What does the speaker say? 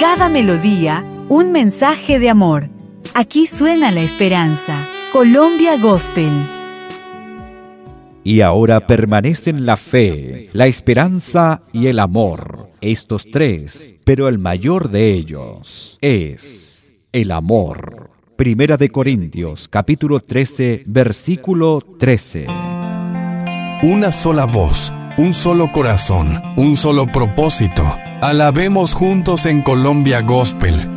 cada melodía, un mensaje de amor. Aquí suena la esperanza. Colombia Gospel. Y ahora permanecen la fe, la esperanza y el amor, estos tres, pero el mayor de ellos es el amor. Primera de Corintios, capítulo 13, versículo 13. Una sola voz, un solo corazón, un solo propósito. Alabemos juntos en Colombia Gospel.